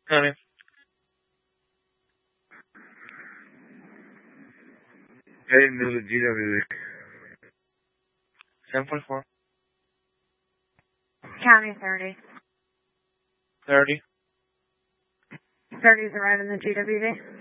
County. Heading to the GWV. 744. County 30. 30. 30's arriving in the GWV.